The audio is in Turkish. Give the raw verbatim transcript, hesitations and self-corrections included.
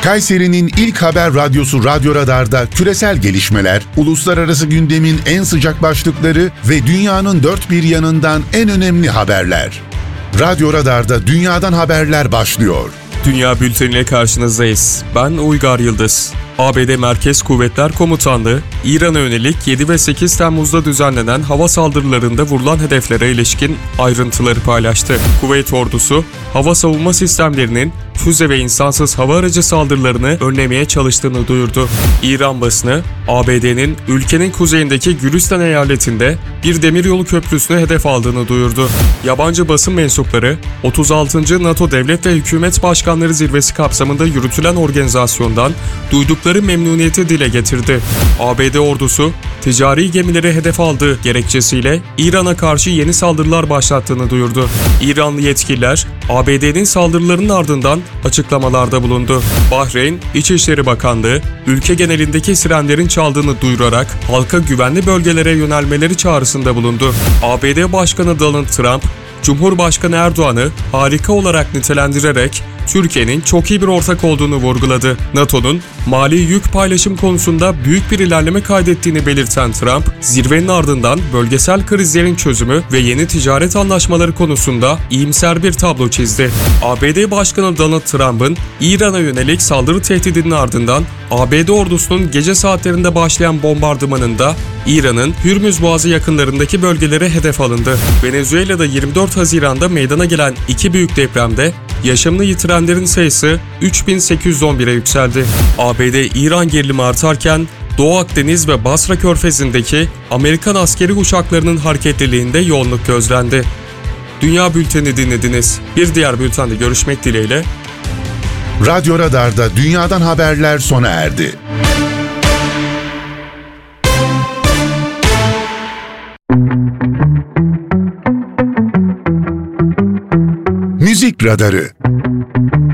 Kayseri'nin ilk haber radyosu Radyo Radar'da küresel gelişmeler, uluslararası gündemin en sıcak başlıkları ve dünyanın dört bir yanından en önemli haberler. Radyo Radar'da dünyadan haberler başlıyor. Dünya Bülteni ile karşınızdayız. Ben Uygar Yıldız. A B D Merkez Kuvvetler Komutanlığı, İran'a yönelik yedi ve sekiz Temmuz'da düzenlenen hava saldırılarında vurulan hedeflere ilişkin ayrıntıları paylaştı. Kuveyt ordusu, hava savunma sistemlerinin füze ve insansız hava aracı saldırılarını önlemeye çalıştığını duyurdu. İran basını, A B D'nin ülkenin kuzeyindeki Gülistan eyaletinde bir demiryolu köprüsünü hedef aldığını duyurdu. Yabancı basın mensupları, otuz altıncı NATO Devlet ve Hükümet Başkanları Zirvesi kapsamında yürütülen organizasyondan duydukları memnuniyeti dile getirdi. A B D ordusu, ticari gemileri hedef aldığı gerekçesiyle İran'a karşı yeni saldırılar başlattığını duyurdu. İranlı yetkililer, A B D'nin saldırılarının ardından açıklamalarda bulundu. Bahreyn İçişleri Bakanlığı, ülke genelindeki sirenlerin çaldığını duyurarak halka güvenli bölgelere yönelmeleri çağrısında bulundu. A B D Başkanı Donald Trump, Cumhurbaşkanı Erdoğan'ı harika olarak nitelendirerek Türkiye'nin çok iyi bir ortak olduğunu vurguladı. NATO'nun mali yük paylaşım konusunda büyük bir ilerleme kaydettiğini belirten Trump, zirvenin ardından bölgesel krizlerin çözümü ve yeni ticaret anlaşmaları konusunda iyimser bir tablo çizdi. A B D Başkanı Donald Trump'ın İran'a yönelik saldırı tehdidinin ardından A B D ordusunun gece saatlerinde başlayan bombardımanında İran'ın Hürmüz Boğazı yakınlarındaki bölgelere hedef alındı. Venezuela'da yirmi dört Haziran'da meydana gelen iki büyük depremde yaşamını yitirenlerin sayısı üç bin sekiz yüz on bire yükseldi. A B D-İran gerilimi artarken Doğu Akdeniz ve Basra Körfezi'ndeki Amerikan askeri uçaklarının hareketliliğinde yoğunluk gözlendi. Dünya Bülteni dinlediniz. Bir diğer bültende görüşmek dileğiyle. Radyo Radar'da dünyadan haberler sona erdi. Müzik Radarı.